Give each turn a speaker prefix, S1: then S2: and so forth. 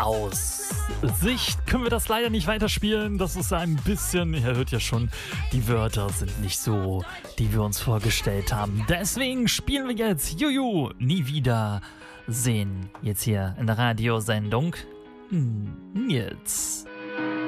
S1: Aussicht können wir das leider nicht weiterspielen. Das ist ein bisschen, ihr hört ja schon, die Wörter sind nicht so, die wir uns vorgestellt haben. Deswegen spielen wir jetzt Juju, nie wieder sehen. Jetzt hier in der Radiosendung Nils.